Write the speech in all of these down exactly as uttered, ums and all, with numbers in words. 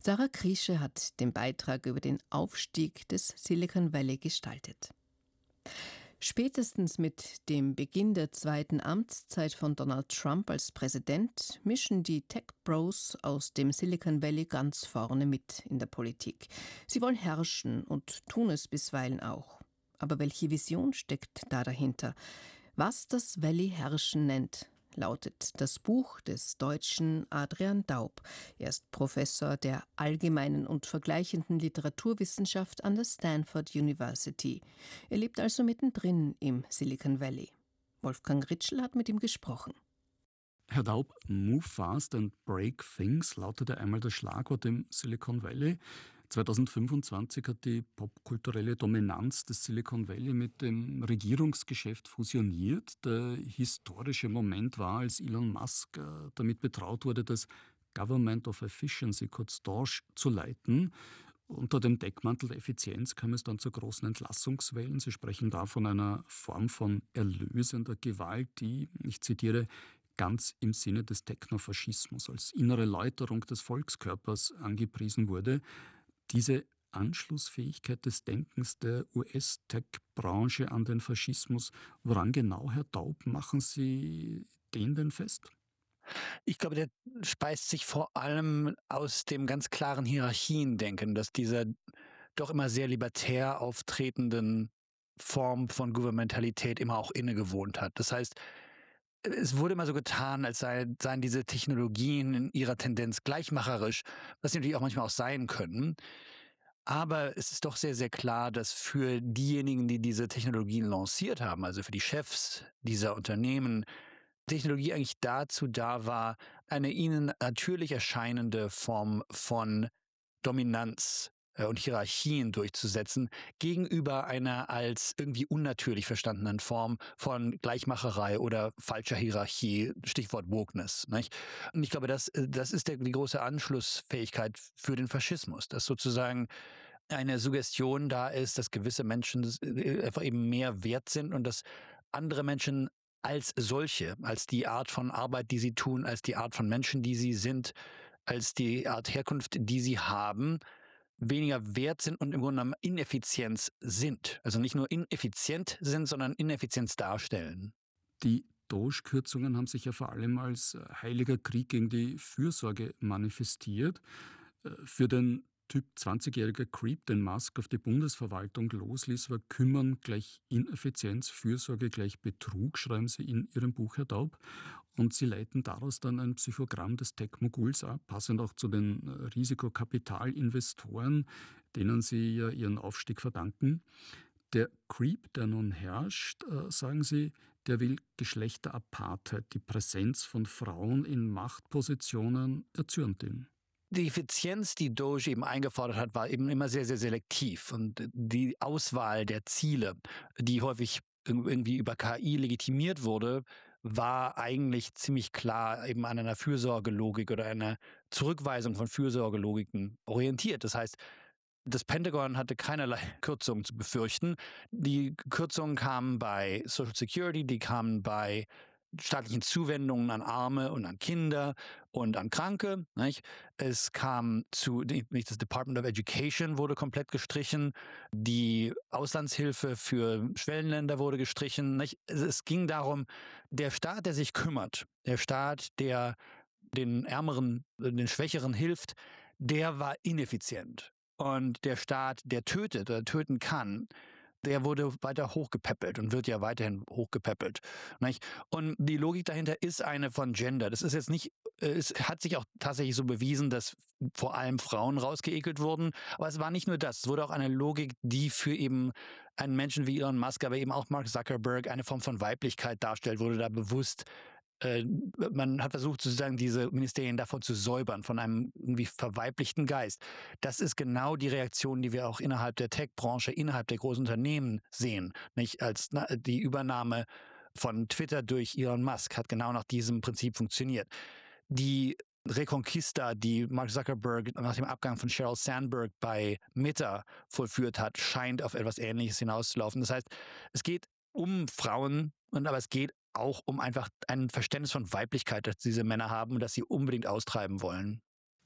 Sarah Kriesche hat den Beitrag über den Aufstieg des Silicon Valley gestaltet. Spätestens mit dem Beginn der zweiten Amtszeit von Donald Trump als Präsident mischen die Tech-Bros aus dem Silicon Valley ganz vorne mit in der Politik. Sie wollen herrschen und tun es bisweilen auch. Aber welche Vision steckt da dahinter? Was das Valley Herrschen nennt, lautet das Buch des Deutschen Adrian Daub. Er ist Professor der allgemeinen und vergleichenden Literaturwissenschaft an der Stanford University. Er lebt also mittendrin im Silicon Valley. Wolfgang Ritschl hat mit ihm gesprochen. Herr Daub, Move fast and break things lautete einmal das Schlagwort im Silicon Valley. zweitausendfünfundzwanzig hat die popkulturelle Dominanz des Silicon Valley mit dem Regierungsgeschäft fusioniert. Der historische Moment war, als Elon Musk damit betraut wurde, das Government of Efficiency, kurz Doge, zu leiten. Unter dem Deckmantel der Effizienz kam es dann zu großen Entlassungswellen. Sie sprechen da von einer Form von erlösender Gewalt, die, ich zitiere, ganz im Sinne des Technofaschismus als innere Läuterung des Volkskörpers angepriesen wurde. Diese Anschlussfähigkeit des Denkens der U S-Tech-Branche an den Faschismus, woran genau, Herr Daub, machen Sie den denn fest? Ich glaube, der speist sich vor allem aus dem ganz klaren Hierarchiendenken, dass dieser doch immer sehr libertär auftretenden Form von Gouvernementalität immer auch innegewohnt hat. Das heißt, es wurde immer so getan, als sei, seien diese Technologien in ihrer Tendenz gleichmacherisch, was sie natürlich auch manchmal auch sein können. Aber es ist doch sehr, sehr klar, dass für diejenigen, die diese Technologien lanciert haben, also für die Chefs dieser Unternehmen, Technologie eigentlich dazu da war, eine ihnen natürlich erscheinende Form von Dominanz und Hierarchien durchzusetzen, gegenüber einer als irgendwie unnatürlich verstandenen Form von Gleichmacherei oder falscher Hierarchie, Stichwort Wokeness. Nicht? Und ich glaube, das, das ist der, die große Anschlussfähigkeit für den Faschismus, dass sozusagen eine Suggestion da ist, dass gewisse Menschen einfach eben mehr wert sind und dass andere Menschen als solche, als die Art von Arbeit, die sie tun, als die Art von Menschen, die sie sind, als die Art Herkunft, die sie haben, weniger wert sind und im Grunde genommen Ineffizienz sind. Also nicht nur ineffizient sind, sondern Ineffizienz darstellen. Die Doge-Kürzungen haben sich ja vor allem als heiliger Krieg gegen die Fürsorge manifestiert. Für den Typ zwanzigjähriger Creep, den Musk auf die Bundesverwaltung losließ, war Kümmern gleich Ineffizienz, Fürsorge gleich Betrug, schreiben Sie in Ihrem Buch, Herr Daub. Und Sie leiten daraus dann ein Psychogramm des Tech-Moguls ab, passend auch zu den Risikokapitalinvestoren, denen Sie ja Ihren Aufstieg verdanken. Der Creep, der nun herrscht, sagen Sie, der will Geschlechterapartheit, die Präsenz von Frauen in Machtpositionen erzürnt ihn. Die Effizienz, die Doge eben eingefordert hat, war eben immer sehr, sehr selektiv. Und die Auswahl der Ziele, die häufig irgendwie über K I legitimiert wurde, war eigentlich ziemlich klar eben an einer Fürsorgelogik oder einer Zurückweisung von Fürsorgelogiken orientiert. Das heißt, das Pentagon hatte keinerlei Kürzungen zu befürchten. Die Kürzungen kamen bei Social Security, die kamen bei staatlichen Zuwendungen an Arme und an Kinder und an Kranke. Nicht? Es kam zu, das Department of Education wurde komplett gestrichen, die Auslandshilfe für Schwellenländer wurde gestrichen. Nicht? Es ging darum, der Staat, der sich kümmert, der Staat, der den Ärmeren, den Schwächeren hilft, der war ineffizient. Und der Staat, der tötet oder töten kann, der wurde weiter hochgepäppelt und wird ja weiterhin hochgepäppelt. Nicht? Und die Logik dahinter ist eine von Gender. Das ist jetzt nicht, es hat sich auch tatsächlich so bewiesen, dass vor allem Frauen rausgeekelt wurden. Aber es war nicht nur das. Es wurde auch eine Logik, die für eben einen Menschen wie Elon Musk, aber eben auch Mark Zuckerberg eine Form von Weiblichkeit darstellt, wurde da bewusst. Äh, man hat versucht, sozusagen diese Ministerien davon zu säubern, von einem irgendwie verweiblichten Geist. Das ist genau die Reaktion, die wir auch innerhalb der Tech-Branche, innerhalb der großen Unternehmen sehen. Nicht als na, die Übernahme von Twitter durch Elon Musk hat genau nach diesem Prinzip funktioniert. Die Reconquista, die Mark Zuckerberg nach dem Abgang von Sheryl Sandberg bei Meta vollführt hat, scheint auf etwas Ähnliches hinauszulaufen. Das heißt, es geht um Frauen, und aber es geht auch um einfach ein Verständnis von Weiblichkeit, das diese Männer haben und das sie unbedingt austreiben wollen.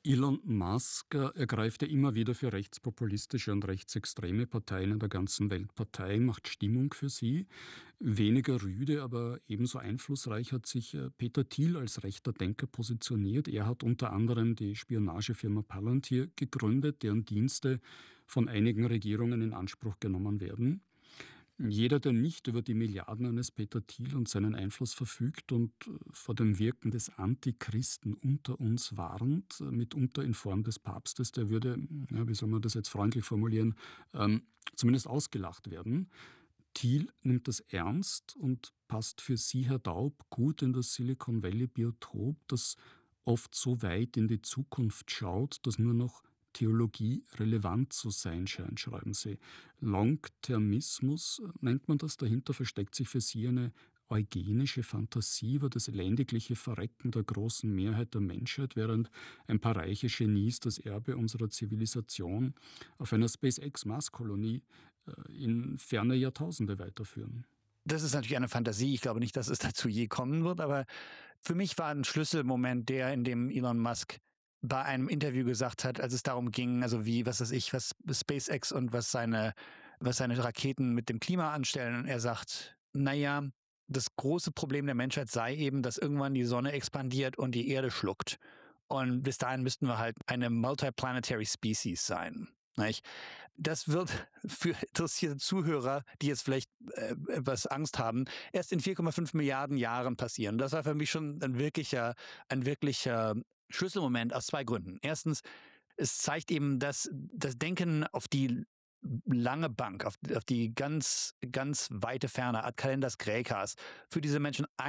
Elon Musk äh, ergreift ja immer wieder für rechtspopulistische und rechtsextreme Parteien in der ganzen Welt Partei, macht Stimmung für sie. Weniger rüde, aber ebenso einflussreich hat sich äh, Peter Thiel als rechter Denker positioniert. Er hat unter anderem die Spionagefirma Palantir gegründet, deren Dienste von einigen Regierungen in Anspruch genommen werden. Jeder, der nicht über die Milliarden eines Peter Thiel und seinen Einfluss verfügt und äh, vor dem Wirken des Antichristen unter uns warnt, äh, mitunter in Form des Papstes, der würde, ja, wie soll man das jetzt freundlich formulieren, ähm, zumindest ausgelacht werden. Thiel nimmt das ernst und passt für Sie, Herr Daub, gut in das Silicon Valley Biotop, das oft so weit in die Zukunft schaut, dass nur noch Theologie relevant zu sein scheint, schreiben Sie. Longtermismus nennt man das. Dahinter versteckt sich für Sie eine eugenische Fantasie über das elendigliche Verrecken der großen Mehrheit der Menschheit, während ein paar reiche Genies das Erbe unserer Zivilisation auf einer SpaceX-Marskolonie äh, in ferne Jahrtausende weiterführen. Das ist natürlich eine Fantasie. Ich glaube nicht, dass es dazu je kommen wird, aber für mich war ein Schlüsselmoment der, in dem Elon Musk bei einem Interview gesagt hat, als es darum ging, also wie, was weiß ich, was SpaceX und was seine, was seine Raketen mit dem Klima anstellen. Und er sagt, naja, das große Problem der Menschheit sei eben, dass irgendwann die Sonne expandiert und die Erde schluckt. Und bis dahin müssten wir halt eine multiplanetary Species sein. Nicht? Das wird für interessierte Zuhörer, die jetzt vielleicht äh, etwas Angst haben, erst in vier Komma fünf Milliarden Jahren passieren. Das war für mich schon ein wirklicher, ein wirklicher Schlüsselmoment aus zwei Gründen. Erstens, es zeigt eben, dass das Denken auf die lange Bank, auf, auf die ganz, ganz weite Ferne, ad calendas graecas, für diese Menschen